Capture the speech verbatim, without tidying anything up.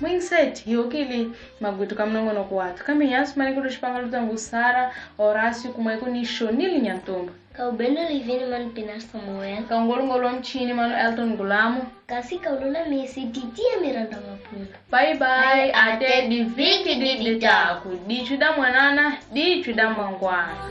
Mwinset yokili magwitu kamnongo no kwatu. Kami yasu mani kudu shpangalu tangu Sara, Horacio kumweko ni Shonili Nyantomba. Kaubendo livini manu Pinar Samuel. Kaungolu ngolu mchini manu Elton Gulamo. Kasi kaulula mesi titia Miranda Mapula. Bye bye. Ate di viki di ditaku. Di chuda mwanana, di chuda mangwana.